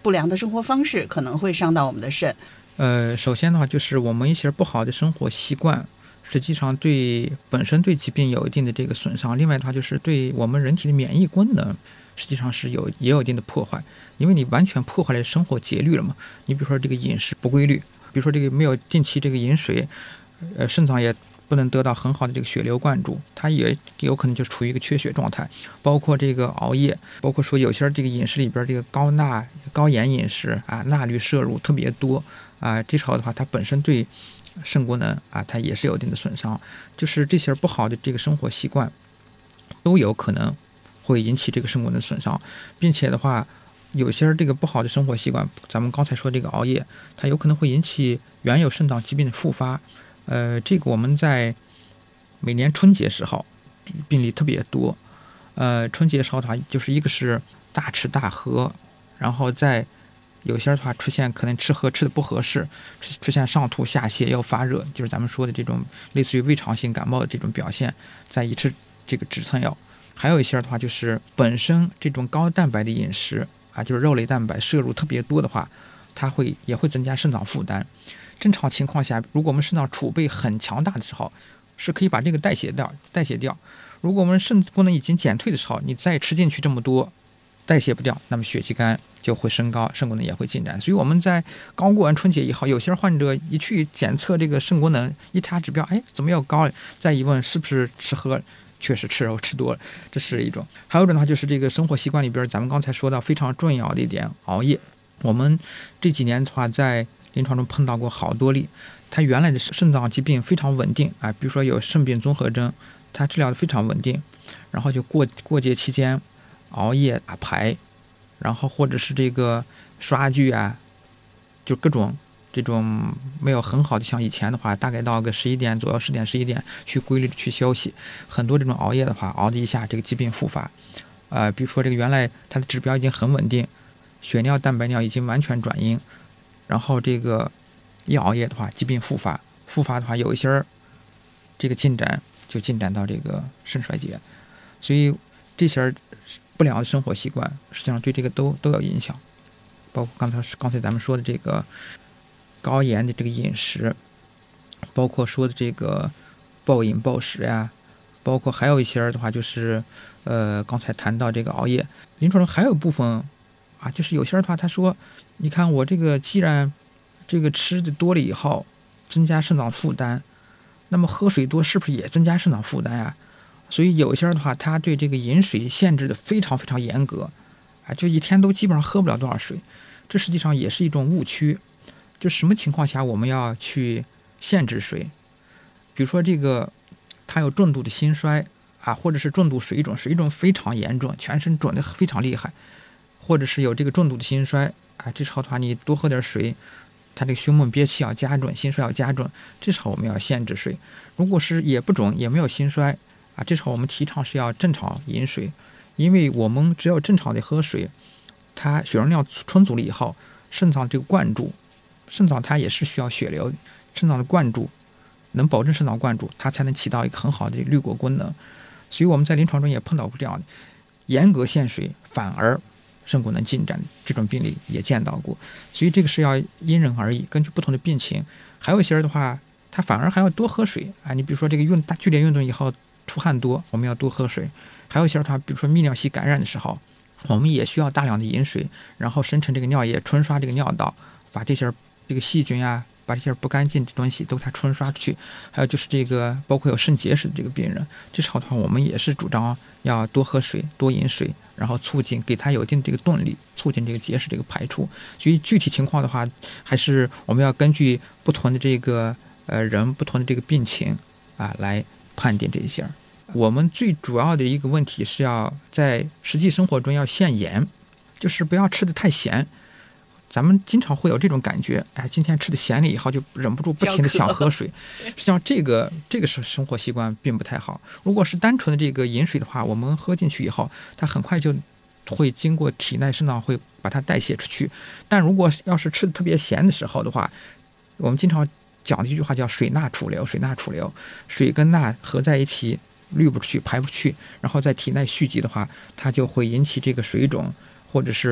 不良的生活方式可能会伤到我们的肾？ 首先的话，就是我们一些不好的生活习惯，实际上本身对疾病有一定的这个损伤。另外的话，就是对我们人体的免疫功能，实际上也有一定的破坏，因为你完全破坏了生活节律了嘛。你比如说这个饮食不规律，比如说这个没有定期这个饮水，肾脏也不能得到很好的这个血流灌注，它也有可能就处于一个缺血状态。包括这个熬夜，包括说有些这个饮食里边这个高钠高盐饮食啊，钠氯摄入特别多啊，这时候的话，它本身对肾功能啊，它也是有一定的损伤。就是这些不好的这个生活习惯，都有可能会引起这个肾功能损伤，并且的话，有些这个不好的生活习惯，咱们刚才说这个熬夜，它有可能会引起原有肾脏疾病的复发。这个我们在每年春节时候病例特别多。春节时候的话，就是一个是大吃大喝，然后在有些的话出现可能吃的不合适，出现上吐下泻又发热，就是咱们说的这种类似于胃肠性感冒的这种表现，再一吃这个止痛药。还有一些的话，就是本身这种高蛋白的饮食啊，就是肉类蛋白摄入特别多的话，它也会增加肾脏负担。正常情况下，如果我们肾脏储备很强大的时候，是可以把这个代谢掉。如果我们肾功能已经减退的时候，你再吃进去这么多，代谢不掉，那么血气肝就会升高，肾功能也会进展。所以我们在刚过完春节以后，有些患者一去检测这个肾功能，一查指标，哎，怎么又高了？再一问是不是吃喝，确实吃肉吃多了，这是一种。还有一种的话，就是这个生活习惯里边，咱们刚才说到非常重要的一点，熬夜。我们这几年的话，在临床中碰到过好多例，他原来的肾脏疾病非常稳定啊，比如说有肾病综合征，他治疗的非常稳定，然后就过节期间熬夜打牌，然后或者是这个刷剧啊，就各种这种没有很好的，像以前的话，大概到个11点左右，10点11点去规律的去休息，很多这种熬夜的话，熬的一下这个疾病复发。比如说这个原来它的指标已经很稳定，血尿蛋白尿已经完全转阴，然后这个一熬夜的话，疾病复发的话，有一些这个进展到这个肾衰竭。所以这些不良的生活习惯实际上对这个都有影响，包括刚才咱们说的这个高盐的这个饮食，包括说的这个暴饮暴食呀，包括还有一些的话就是刚才谈到这个熬夜。临床中还有部分啊，就是有些的话他说，你看我这个既然这个吃的多了以后增加肾脏负担，那么喝水多是不是也增加肾脏负担啊？所以有一些的话，他对这个饮水限制的非常非常严格啊，就一天都基本上喝不了多少水。这实际上也是一种误区。就什么情况下我们要去限制水？比如说这个他有重度的心衰啊，或者是重度水肿非常严重，全身肿得非常厉害，或者是有这个重度的心衰啊，这时候的话你多喝点水，它这个胸闷憋气要加重，心衰要加重，这时候我们要限制水。如果是也不肿也没有心衰啊，这时候我们提倡是要正常饮水，因为我们只有正常的喝水，它血容量充足了以后，肾脏这个灌注，肾脏它也是需要血流，肾脏的灌注能保证肾脏灌注，它才能起到一个很好的滤过功能。所以我们在临床中也碰到过这样的严格限水反而肾功能进展的这种病例也见到过。所以这个是要因人而异，根据不同的病情。还有一些人的话，他反而还要多喝水啊，你比如说这个剧烈运动以后出汗多，我们要多喝水。还有一些他比如说泌尿系感染的时候，我们也需要大量的饮水，然后生成这个尿液，冲刷这个尿道，把这些这个细菌啊，把这些不干净的东西都它冲刷出去。还有就是这个包括有肾结石的这个病人，这时候的话我们也是主张要多喝水多饮水，然后给它有一定的这个动力，促进这个结石这个排出。所以具体情况的话，还是我们要根据不同的这个人不同的这个病情啊来判定这些。我们最主要的一个问题是要在实际生活中要限盐，就是不要吃的太咸。咱们经常会有这种感觉，哎，今天吃的咸了以后就忍不住不停的想喝水。实际上这个是生活习惯并不太好。如果是单纯的这个饮水的话，我们喝进去以后，它很快就会经过体内，肾脏会把它代谢出去。但如果要是吃的特别咸的时候的话，我们经常讲的一句话叫水钠储留，水跟钠合在一起滤不出去排不出去，然后在体内蓄积的话，它就会引起这个水肿，或者是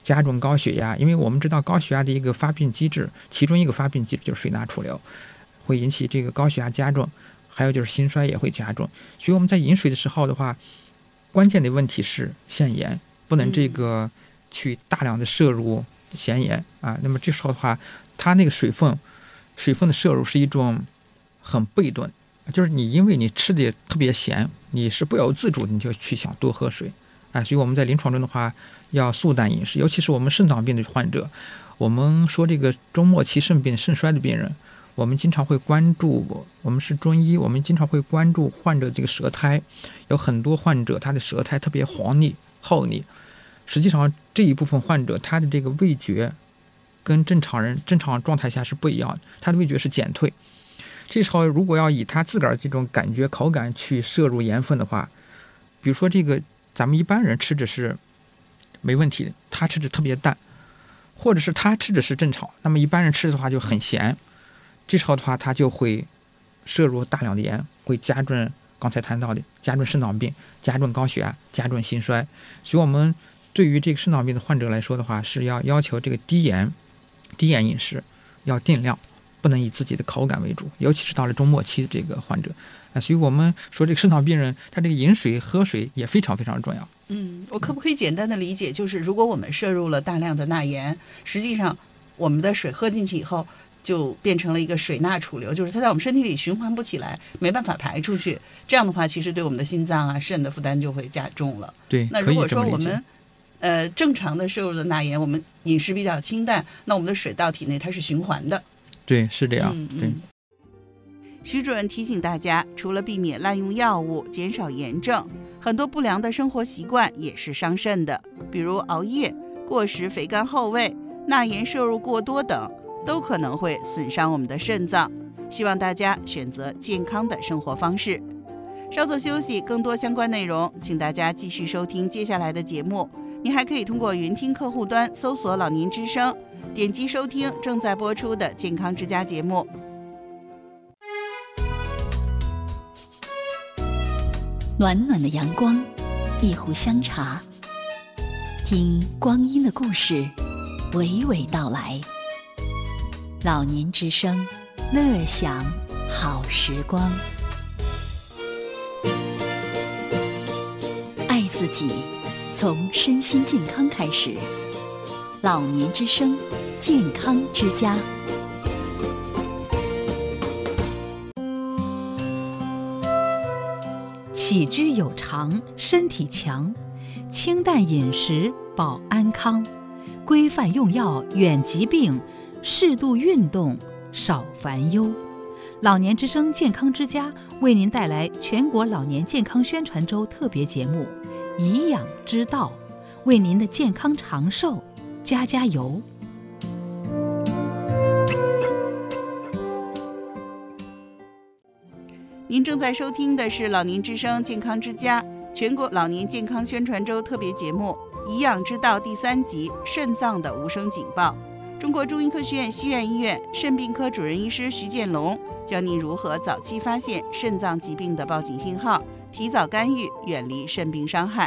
加重高血压，因为我们知道高血压的一个发病机制，其中一个发病机制就是水钠储留，会引起这个高血压加重，还有就是心衰也会加重。所以我们在饮水的时候的话，关键的问题是限盐，不能这个去大量的摄入咸盐啊。那么这时候的话，它那个水分的摄入是一种很被动，就是你因为你吃的特别咸，你是不由自主你就去想多喝水。所以我们在临床中的话要素淡饮食，尤其是我们肾脏病的患者，我们说这个中末期肾病肾衰的病人，我们经常会关注，我们是中医，我们经常会关注患者这个舌苔，有很多患者他的舌苔特别黄腻厚腻，实际上这一部分患者他的这个味觉跟正常状态下是不一样的，他的味觉是减退。这时候如果要以他自个儿这种感觉口感去摄入盐分的话，比如说这个咱们一般人吃着是没问题的，他吃着特别淡，或者是他吃着是正常，那么一般人吃的话就很咸，这时候的话他就会摄入大量的盐，会加重刚才谈到的加重肾脏病，加重高血压，加重心衰。所以我们对于这个肾脏病的患者来说的话，是要求这个低盐饮食，要定量，不能以自己的口感为主，尤其是到了中末期的这个患者。所以我们说这个肾脏病人他这个饮水喝水也非常非常重要。 我可不可以简单的理解，就是如果我们摄入了大量的钠盐，实际上我们的水喝进去以后就变成了一个水钠储留，就是它在我们身体里循环不起来，没办法排出去。这样的话，其实对我们的心脏肾的负担就会加重了。 对， 那如果说我们正常的摄入的钠盐，我们饮食比较清淡，那我们的水到体内它是循环的。 对，是这样。对。 徐主任提醒大家，除了避免滥用药物，减少炎症，很多不良的生活习惯也是伤肾的，比如熬夜、过食肥甘厚味、钠盐摄入过多等，都可能会损伤我们的肾脏。希望大家选择健康的生活方式。稍作休息，更多相关内容，请大家继续收听接下来的节目。你还可以通过云听客户端搜索老年之声，点击收听正在播出的健康之家节目。 暖暖的阳光，一壶香茶，听光阴的故事娓娓道来。老年之声，乐享好时光。爱自己，从身心健康开始。老年之声，健康之家。 起居有常，身体强，清淡饮食保安康，规范用药远疾病，适度运动少烦忧。老年之声健康之家为您带来全国老年健康宣传周特别节目《颐养之道》，为您的健康长寿加油。 您正在收听的是老年之声健康之家全国老年健康宣传周特别节目《颐养之道》第3集肾脏的无声警报。中国中医科学院西苑医院肾病科主任医师徐建龙教您如何早期发现肾脏疾病的报警信号，提早干预，远离肾病伤害。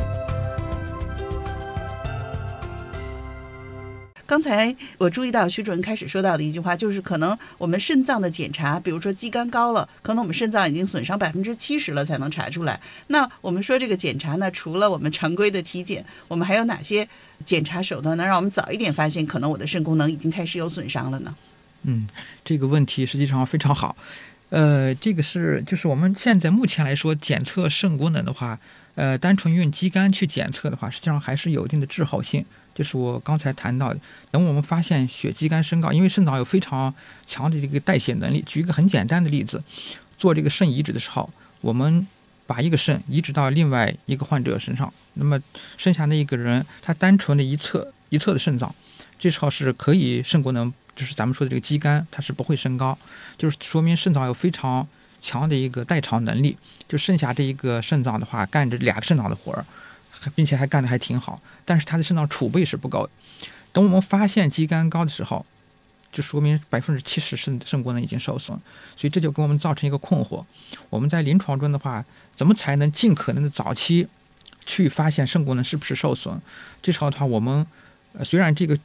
刚才我注意到徐主任开始说到的一句话，就是可能我们肾脏的检查，比如说肌酐高了，可能我们肾脏已经损伤70%了才能查出来。那我们说这个检查呢，除了我们常规的体检，我们还有哪些检查手段能让我们早一点发现可能我的肾功能已经开始有损伤了呢？ 这个问题实际上非常好。这个就是我们现在目前来说检测肾功能的话，单纯用肌酐去检测的话，实际上还是有一定的滞后性。就是我刚才谈到的，等我们发现血肌酐升高，因为肾脏有非常强的这个代谢能力。举一个很简单的例子，做这个肾移植的时候，我们把一个肾移植到另外一个患者身上，那么剩下那一个人他单纯的一侧的肾脏，这时候是可以肾功能，就是咱们说的这个肌酐，它是不会升高，就是说明肾脏有非常强的一个代偿能力。就剩下这一个肾脏的话，干着2个肾脏的活儿，并且还干得还挺好，但是他的肾脏储备是不够的。等我们发现肌酐高的时候，就说明70%肾功能已经受损，所以这就给我们造成一个困惑。我们在临床中的话，怎么才能尽可能的早期去发现肾功能是不是受损？这时候的话，我们虽然这个